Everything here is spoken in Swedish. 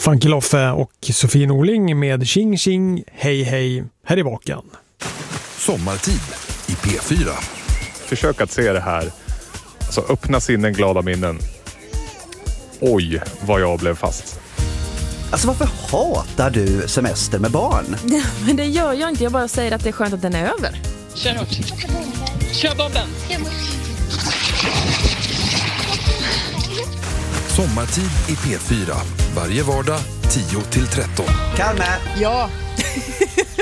Funky Loffe och Sofie Norling med Tjing Tjing, hej hej, här är Vaken. Sommartid i P4. Försök att se det här. Alltså öppna sinnen, glada minnen. Oj, vad jag blev fast. Alltså varför hatar du semester med barn? Ja, men det gör jag inte, jag bara säger att det är skönt att den är över. Kör hårt. Kör bomben. Sommartid i P4. Varje vardag 10-13. Kalme! Ja.